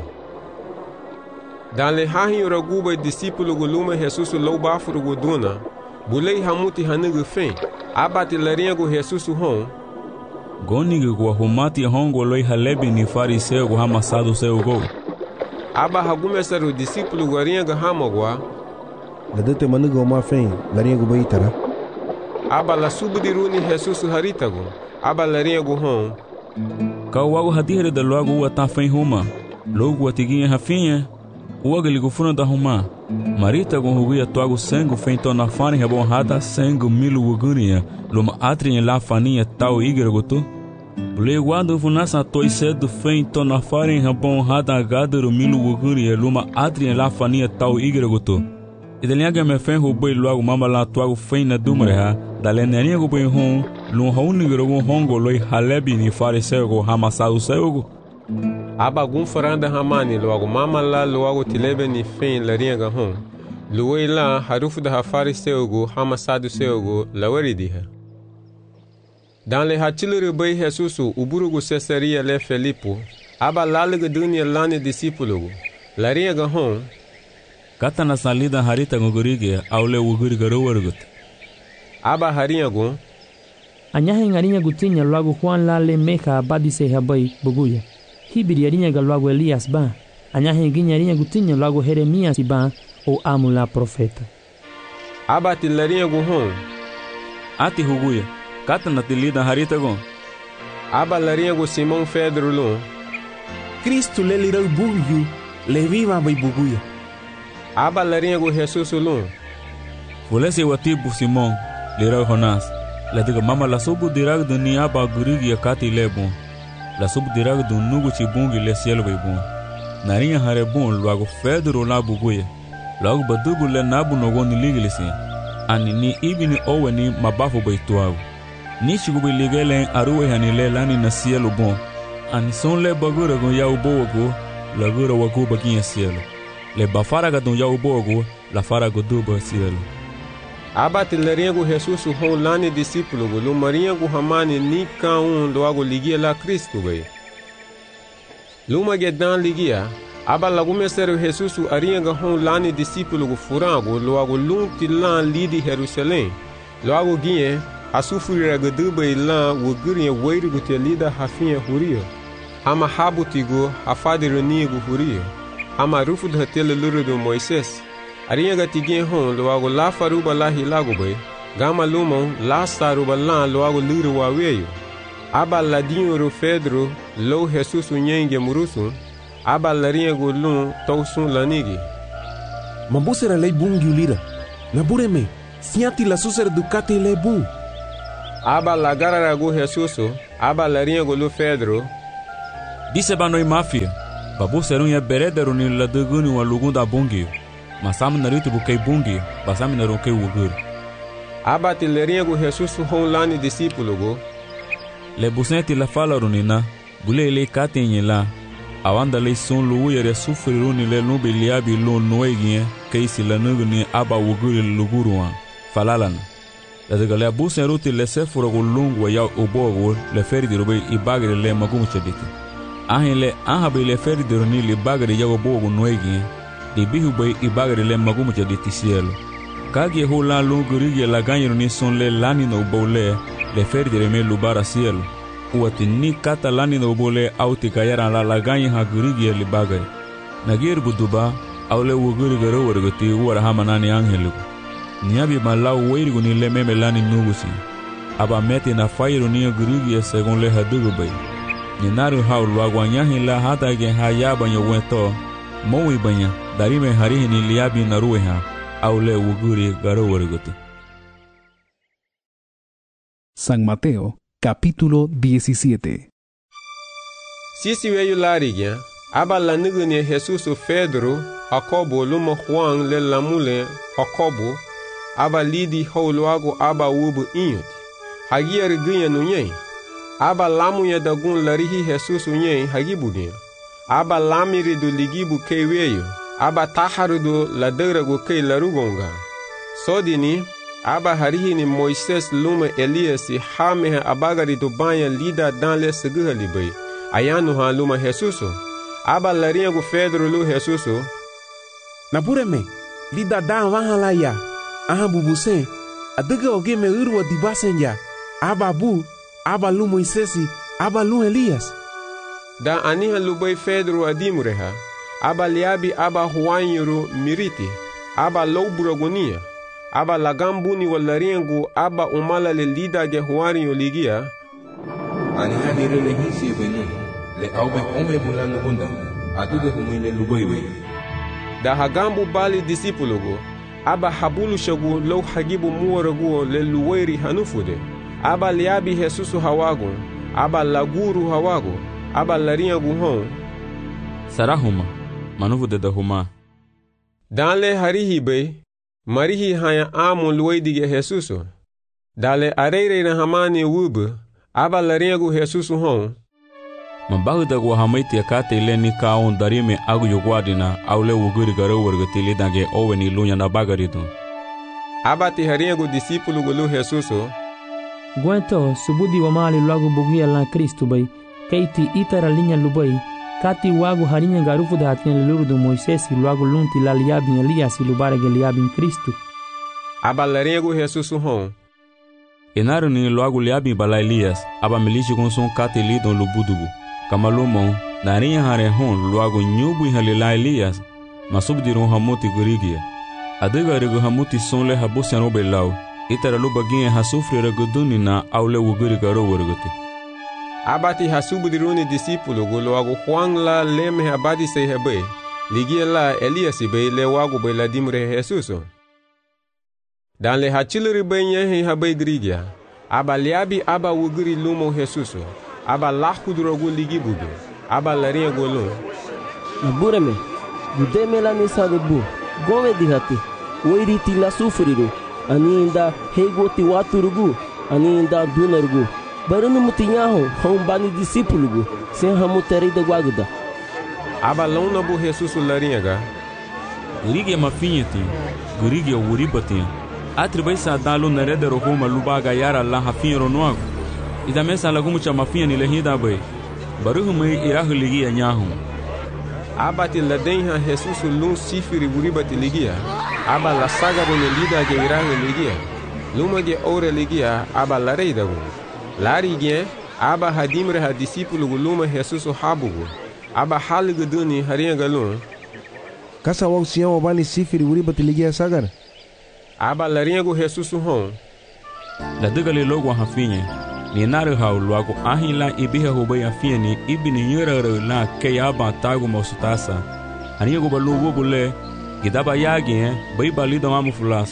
dans le hahin raguba discípulo guluma Jesus louba furu duna bulei hamuti hanugu fen aba tilarinha go Jesus hon goniga go humati hongo loi halebi ni fariseu go hamasado seu go aba hagumesaru discípulo garinha ga hamagwa ladete manugo ma fen larinha go baitara aba la subdiruni Jesus haritago aba larinha go hon kawago hadire da logo ata fen huma logo atiguinha rafinha o galigo funa da huma marita go huguia toago sangue feito na fane rebonrada sangue milu ugunia luma atrin la faninha tal igragoto Leguado funasa toi cedo feito na fane rebonrada gadero milu ugunia luma atrin la faninha tal igragoto Ideliaga me fen roboi logo mama la toago feina dumreha da lenerinha go boi hon lum honigro go hongo loi halebi ni fariseu go hamasau seugo Abagum faranda hamani logo mama la logo tilebe ni fen larinha ga hon luoi la harufu da fariseugo hamasadu seugo laweridiha dans le hachilere bai Jesusu uburugo Cesaria le Felipo aba lalega dunia lane discípulo larinha ga hon kata na salida harita ngogorige aule uguriga rowergut aba harinha go anyahe ngarinha gutinya logo Juan la le meka abadise habai buguya hibiri arinha ga logo Elias ba anyahe ginya arinha gutinya logo Jeremias ba o amula profeta aba tilarinha go hon ati huguya kata na tilida harita go aba larinha go Simão Pedro lo Cristo le lirau bugu le viva bai buguya aba larinha go Jesus lo Volese watibu Simão lirau Jonas la diga mama la subu dirag do ni aba gurigi akati lebon la subu dirag do nugu chibungi le cielo bai bon narinha hare bon logo Pedro la buguya logo badugu le nabu nogoni liglisi ani ni ibini oweni mabafu bai tuago ni chigu bai ligele aruwe hani le lani na cielo bon ani son le bagura go ya ubogo la gura wago baginha cielo le bafara ga do ya ubogo la fara go duba cielo aba tilarinha go Jesus hon lani discípulo go lumarinha go hamani ni kaun logo ligia la Cristo bai luma gedan ligia aba lagu mesero Jesus arinha ga hon lani discípulo go furango logo lum tilan lidi Jerusalém logo guinhe asufurira ga dubai la wogurinha weiru go telida hafinha huria ama habutigo afadironia go huria ama rufu da tele luru do Moisés arinha ga tiguinha hon logo la faruba la hilago bai gama lumon la saruba la logo luru wa weyo aba ladinho ro Pedro lo Jesus nyenge murusu aba larinha go lum tausun lanigi mabusera lei bungi ulira na bureme siati la suser ducate lebu. Aba la gararagu Jesus, aba la riengo lu Pedro. Dise banoi mafia, babu serun ya berederu ni la duguni wa lugunda bungi. Masam naritu bukei bungi, basam naruke wugur. Aba ti le riengo Jesus hon lani discípulo go. Le busenti la fala runina, bule le katenye la. Awanda le son lu yere sufriru ni le nubi liabi lu noegien, keisi la nugu ni aba wuguri luguruan, falalana. La de galea busen ruti le sefuro go lungu ya obogo le ferdi robe i bagre le magumu chediti. Ahin le anhabi le ferdi roni le bagre ya obogo noegien, di bihu bay i bagre le magumu chediti cielo. Kage ho la lungu rigi la ganyero ni son le lani no bole le ferdi reme lubara cielo. Uati ni kata lani no bole auti kayara la la ganyi ha gurigi le bagre. Nagir buduba au le wuguri garo wargati uwara hamanani angeliku. Niabi malau weirigu ni le meme lani nugusi. Aba meti na fairu ni gurigi segon le hadugu bay. Ninaru hau luaguanyahi la hata gen hayaba nyo wento. Mowi banya darime harihi ni liabi na rueha au le wuguri garo wargati. San Mateo, capítulo diecisiete. Sisi weyu larigya, aba la nugu ni Jesus Pedro, Jacobo luma Juan le lamule Jacobo, aba lidi holuago aba wubu inyut. Hagi erigunya nunye. Aba lamu ya dagun larihi Jesus unye hagi bugya. Aba lamiri do ligibu kei weyo. Aba taharu do laderago kei larugonga. Sodini, aba harihi ni Moises luma Elias hame abagari do banya lida dan le seguha libay. Ayanu ha luma Jesus. Aba lariengo Pedro lu Jesus. Napureme, lida dan wahala ya. Aha bubuse, adega oge me urwa dibasen ya. Aba bu, aba lu Moisesi, aba lu Elias. Da aniha lubay Pedro adimureha. Aba liabi aba huanyuru miriti. Aba louburagonia. Aba lagambuni walariengu aba umala le lida ge huari yoligia. Aniha nire le hisi venu. Le aube ome bulano bunda. Aduge humile lubaiwe. Da hagambu bali disipulugo. Aba habulu shagu lo hagibu muwaragu le luweri hanufude. Aba liabi Jesusu hawago. Aba laguru hawago. Aba lariengu hon. Sarahuma, manufude da huma. Danle harihi be. Marihi haya amu luweidige Jesusu. Dale areire na hamani wubu. Aba lariengu Jesusu hon. Mabahu da gwa hamaiti akate ile ni kaon darime agu yogwadina aule wuguri garo wargati lidange owe ni lunya na bagaridu. Aba ti hariengu disipulu gulu Jesusu. Gwento subudi wa mali luagu bugia la Kristu bay. Keiti itara linya lubai. Kati wagu harinya garufu da hatinya luludu Moisesi luagu lunti la liabin Elias lubarege liabin Kristu. Aba lariengu Jesusu hon. Enaru ni luagu liabin bala Elias. Aba milishi konson kati lidon lubudugu. Kamalumon, narinya hare hon luagu nyubu halila Elias. Masubdiru hamuti gurigia. Adiga regu hamuti sonle habusian obe lau. Itara lubagia hasufri reguduni na aule wuguri garo warguti. Abati hasubudiruni disipulu gulo wagu Juan la leme abadi se hebe. Ligia la Elias be le wagu be la dimre Jesuso. Dan le hachiluri be nyehe habe grigia. Aba liabi aba wuguri lumo Jesuso. Aba lahudrogu ligi budu. Aba laria golo. Nabureme, gudeme la mesa de bu. Gome dihati. Oiriti la sufriru. Ani inda hegoti waturugu. Ani inda dunarugu. Barunu mutinyaho hombani disipulugu. Sen hamuteri de guaguda. Aba lona bu Jesusu lariaga. Gurige mafinheti. Gurige uribati. Atribai sa dalu narede rohuma lubaga yara la hafinho ronoago. Ida mesa lagumu cha mafinha ni lehida bay. Baruhu mai irahu ligia nyahu. Abati ladenha Jesusu lun sifiri uribati ligia. Aba la saga bone lida ge irahu ligia. Luma ge ore ligia aba lareida gu. Lari gen aba hadimre ha disipulu luma Jesusu habugu. Aba haligu duni haria galun. Kasa wau siyan wabani sifiri uribati ligia sagar. Aba lariengu Jesusu hon. La dugali logo hafinye. Ni naru hau luago ahin la ibihe hubay afinye ni ibini yurare la ke aba tagu mausutasa. Haniego balu wubule. Gidaba yagi eh. Bai balido mamu fulasa.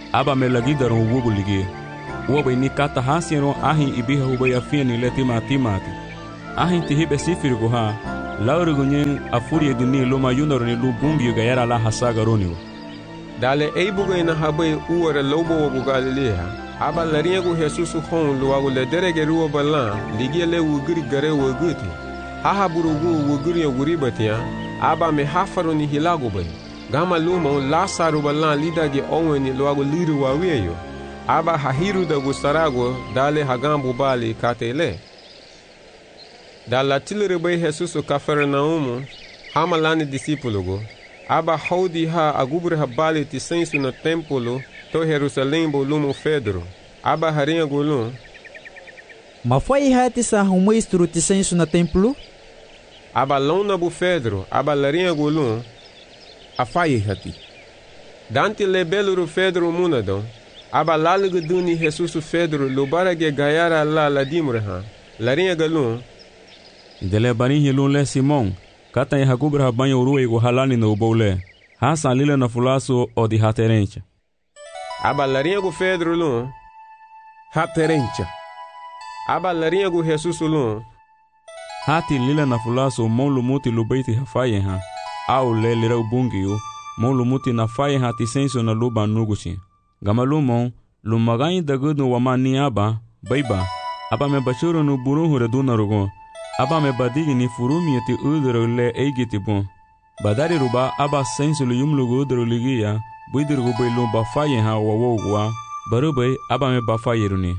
aba me lagidaron wubu ligi wobe ni kata hasiero ahin ibiha hubay afiani le timatimati ahin tihibe sifirgo ha laurigunyen afurie duni luma yunaroni lu bungi gayara la hasagaroni dale eibugo ina habay uwara lobo wogu galilea aba lariego Jesusu hon luago le derege ruwa balan ligi le wugiri gare wuguti haha burugu wugiri wuribatia aba me hafaroni hilago bay gama lumo lasaru balan lidage onweni luago liru waweyo aba hahiru da gustarago dale hagambu bali katele dala tilere bay Jesusu Kafarnaumu hamalani disipulugo aba haudi ha agubre ha bali ti sensu no templo to Jerusalém bolumo Pedro aba harinha golum ma foi hati sa humistru ti sensu na templo aba lona bu Pedro aba larinha golum afai hati dante le beluru Pedro munadon aba lalugo duni Jesus Pedro lubarage gayara la ladimreha larinha galum dele bani hilun le Simon kata ya gubra banyo ruwe go halani no bole hasa lile na fulaso o di haterencha aba larinha go Pedro lum haterencha aba larinha go Jesus lum hati lile na fulaso mon lumuti lubaiti hafaye ha au le lira bungiyo mon lumuti na faye ha ti senso na luba nuguchi gamalumon lumagain dagudu wamani aba baiba aba me bachuro no buruhu reduna rogo aba me badigi ni furumi ti udro le eigiti bon badari ruba aba senso lu yumlugo udro ligia buidirgo bailu ba faye ha wawogwa barubay aba me ba fayeruni.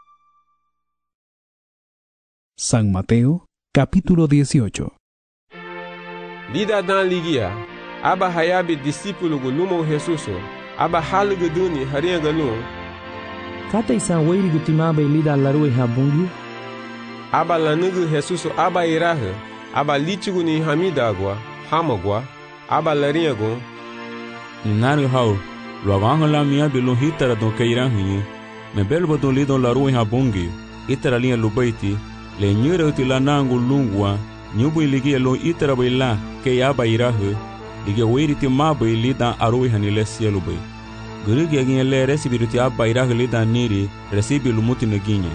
San Mateo capítulo dieciocho. Lida dan ligia aba hayabi discípulo gulumo Jesuso aba halugo duni harinha galum kata isan weiri gutimaba lida larue habungi aba lanugu Jesuso aba iraha aba litigo ni hamidagwa hamagwa aba larinha gon ninaru hau luavanho la mia belo hitara don keiranhu me belbo don lidon larue habungi itara linha lubaiti le nyure utila nangu lungwa nyubu iligi lo itara baila ke aba iraha lige weiri ti maba lida arue hanile sielu bay gurugi agin le recibiru ti aba iraha lida niri recibi lumuti naginye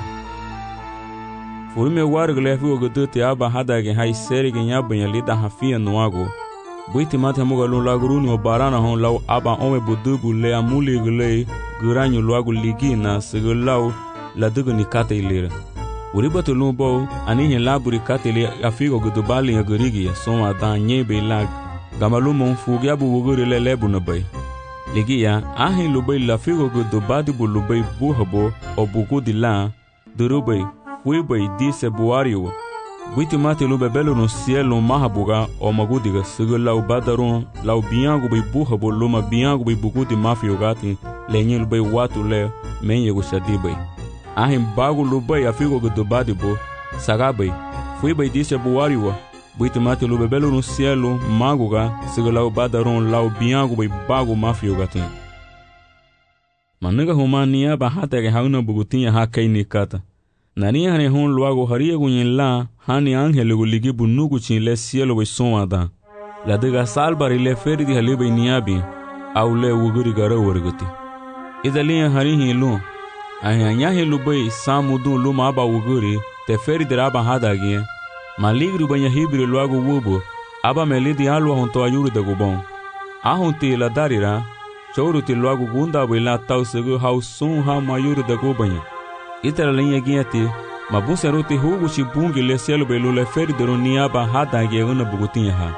Furime wargle fu godote aba hadage hay serige nyabanya lida hafia noago buiti mate muga lo laguruni o barana hon law aba ome budubu le amuli gle guranyu loago ligina segulaw la dugu ni kate ilira uribato lumbo anihin laburi kate le afigo godobali ya gurigi so adan nyebe lag gamalumo fugia bu wuguri le lebu na bay ligia ahin lubay la figo godobadi bu lubay buhabo obugudi la durubay Wibay disse buario Buiti mate lube belo no cielo mahabuga o magudiga sigula u badaron la u biangu bay buhabo luma biangu bay bugudi mafio gati lenye lube watu le menye go shadibay ahim bagu lube afigo godobadi bo sagabay Wibay disse buario Buiti mate lube belo no cielo maguga sigula u badaron la u biangu bay bagu mafio gati Manuga humania bahata ke hauna bugutinha hakaini kata Nani hane hon luago haria gunyen la hani angele guligi bunugu chin le cielo we sonada la dega salbari le ferdi halibe niabi au le wuguri gara wargati idalia hari hilu ayanya hilu bay samudu luma aba wuguri te ferdi raba hadagi maligru banya hibri luago wubo aba melidi alwa honto ayuru de gubon ahunti la darira chouruti luago gunda bela tausugu hausun ha mayuru de gubanya Itara linha guiati, mabusa ruti hugo chibungi le cielo belu le feri de roniaba hada una bugutinha ha.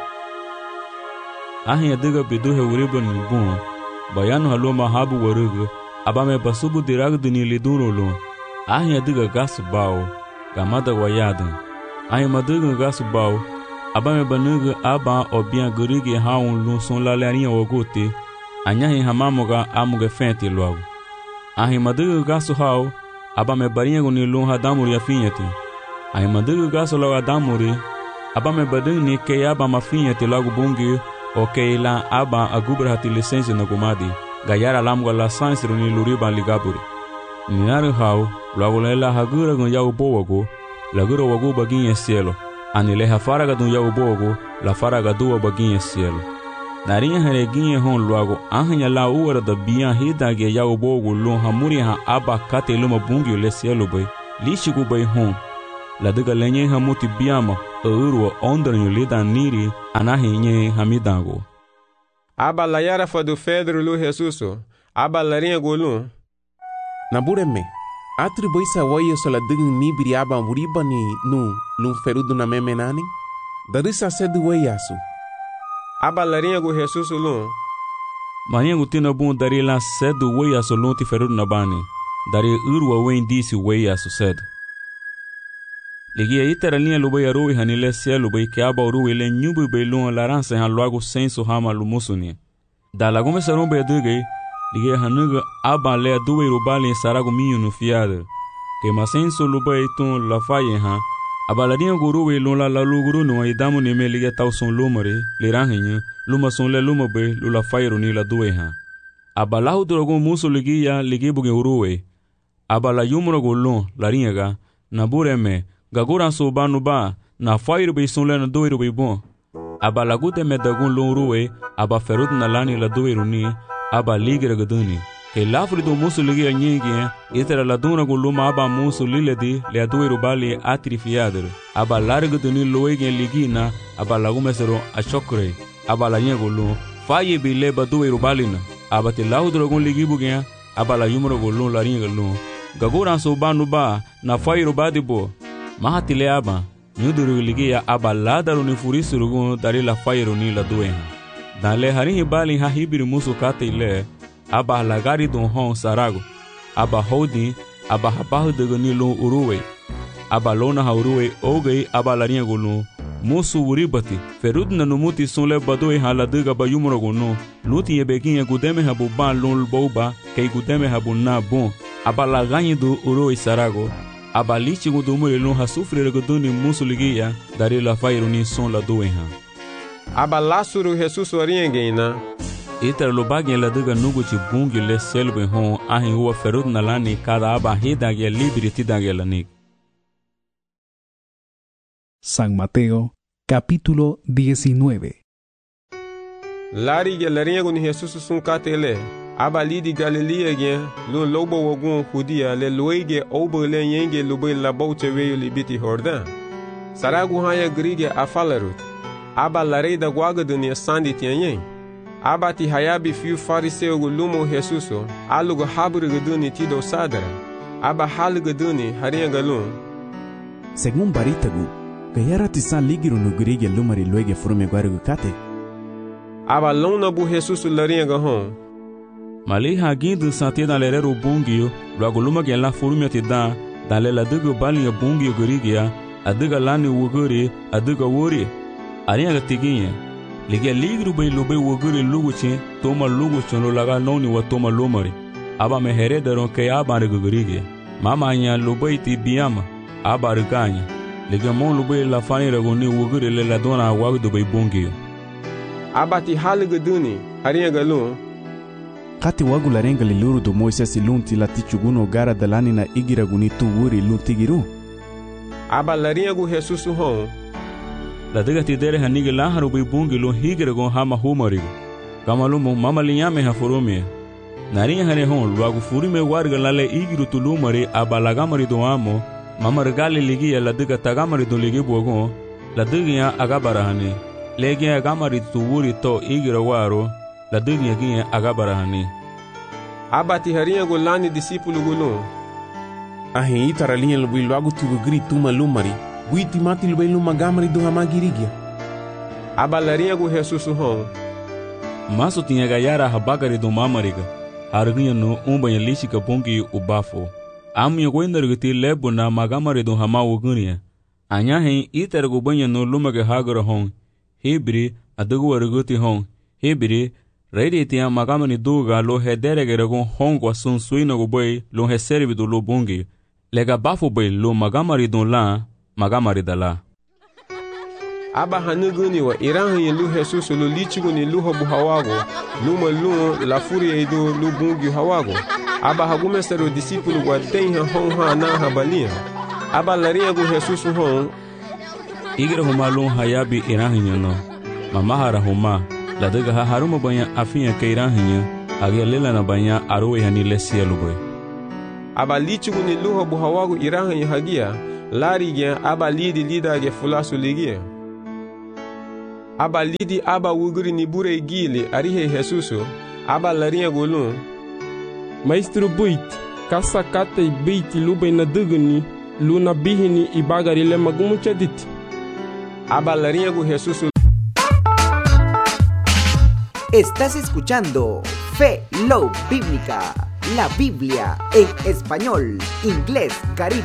Ahin adiga bidu he uriban bun, bayano haloma habu warugu, abame basubu diragu duni liduro lo. Ahin adiga gasu bao, gamada wayadan. Ahin maduga gasu bao, abame banuga aba obian gurigi haun lu son la larinha ogote, anyahin hamamoga amuga fenti logo. Ahin maduga gasu hao, aba me barinha guni lunha damuri afinhete ai mandugu gaso logo damuri aba me badung ni ke aba mafinhete logo bungi o ke la aba agubra hati licença no gumadi gayara lamgo la sansro ni luriba ligaburi ninaru hau logo la hagura gun yau bogo la gura wagu baginha cielo ani le hafaraga dun yau bogo la faraga duwa baginha cielo Narinha hareginha hon luago ahanya la uara da bian hida ge yago bogo lon hamuri ha aba kate luma bungi le cielo bay lishigu bay hon la diga lenye hamuti biama urwa ondranyo lida niri anahi nye hamidango aba la yara fa do Pedro lu Jesuso aba larinha golun nabureme atribui sa wayo sola digin nibiri aba wuriba ni nu lun ferudu na memenani darisa sedu wayasu aba larinha go Jesuso lun mania gutina bun dari la sedu wayasu lun ti ferudu na bani dari urwa wen disi wayasu sedu ligia itera linha lubai arui hanile cielo bai que aba urui le nyubu bai lun larança han logo senso hama lumusuni da lagume sarum bai dugai ligia hanuga aba le dubai rubali sarago minho no fiado que masenso lubai tun la faye ha aba la linha guru lun la la luguru no idamu ni me ligia tau son lumare le ranhinho luma son le luma bai lula faye ni la dubai ha aba la hudogo muso ligia ligia buge urui aba la yumro golon la ringa na bureme Gagura so ba no ba na fire be son lena doiro be bon aba lagute me dagun lon ruwe aba ferut na lani la doiro ni aba ligre gaduni ke lafri do musu ligi anyege itera la duna go luma aba musu liledi le doiro bali atrifiader aba largo duni loege ligina aba lagume sero a chokre aba la nyego lo faye be le ba doiro balina aba te laudro gon ligi bugen aba la yumro go lon la ringa lo Gagura so ba no ba na fire ba de bo Mahatile aba, nyuduru ligia aba ladaru ni furisurugun dari la fairu ni la duenha. Dan le harinhi bali ha hibiri musu kate ile, aba lagari don hon sarago, aba holding, aba habahu de ni lo uruwe, aba lona ha uruwe ogei aba larinha gulu, musu uribati, ferud na numuti son le badoi ha la diga ba yumro gunu, luti ye beginha gudeme ha buban lon boba, kei gudeme ha bunna bon, aba laganyi do uruwe sarago, aba lichi gudumure lon ha sufre guduni musu ligia dari la fairu ni son la duenha aba lasuru Jesus oriengena iter lo bagin la diga nugu ci bungi le selbe hon ahin huwa ferud na lani kada aba hida ge liberty dage la nik San Mateo capítulo diecinueve. Lari ge laringo ni Jesus sun katele aba lidi Galilea gen lo lobo wogun Judia le loige obo le yenge lobe la bote weyo libiti Jordan saragu haya grige afalarut aba larei da guaga dunia sandi tianyen aba ti hayabi fiu fariseu gu lumo Jesuso alugo habru guduni tido sadara aba halu guduni haria galun según baritagu gayara tisan ligiru no grige lumari loige frume guarugu kate aba lona bu Jesuso laria gahon Mali hagindo sante na lerero bungio, logo luma gen la forumia te da, da lela dugo balinha bungio gorigia, a duga lani wogori, a duga wori. Arinha gatiginha, liga ligro bei lobe wogori luguchi, toma luguchi no laga noni wa toma lomari. Aba me heredaron ke aba gorigia. Mama anya lobe ti biama, aba riganya. Liga mon lobe la fani ragoni wogori le la dona wagdo bei bungio. Aba ti haliga duni, arinha galun. Kati wagu larenga liluru do Moisés lunti la tichuguno gara dalani na igira gunitu wuri luntigiru. Aba larinha gu Jesus hon. La diga ti dere hanigi la haru bi bungi lo higira gon hama humarigo. Kamalumo mama linyame ha foromie. Narinha hane hon luagu furime warga lale igiru tulumari aba lagamari do amo. Mama regale ligia la diga tagamari do ligi buogon. La diga agabara hane. Legi agamari tu wuri to igira waro. La dunia ginha agabara hani. Aba ti harinha golani discípulo gulun. Ahin itara linha lubi logo tu grito uma lumari. Guiti mati lubi luma gamari do hamagirigia. Aba larinha gu Jesus hon. Maso tinha gayara habagari do mamariga. Harginha no umbanha lishika bongi ubafo. Amunha goindargiti lebo na magamari do hamawo gunia. Anyahin itara gubanha no lumaga hagara hon. Hebri adugu warguti hon. Hebri Reidi tia magamani duga lo hederegere gon hongo sun suina go boy lo heservi do lo bungi. Lega bafo boy lo magamari don la magamari dala. Aba hanuguni wa iranhi lu Jesus lo lichigo ni lu hobu hawago. Luma lu la furia do lu bungi hawago. Aba hagume sero discípulo wa tenha hon ha na habalia. Aba laria go Jesus hon. Igre huma lo hayabi iranhi no. Mamahara huma. La daga ha haruma banya afinya keirahinya, agia lela na banya arowe hani lesia luboy. Aba lichugu ni luho buhawagu irahinya hagia, lari gen aba lidi lida ge fulasu ligia. Aba lidi aba wuguri ni bure gili arihe Jesuso, aba larinha golun. Maestro buit, kasa kata beiti lubay na dugani, luna bihini ibagari le magumuchadit. Aba larinha go Jesuso. Estás escuchando Fe Love Bíblica, la Biblia en español, inglés, caribe.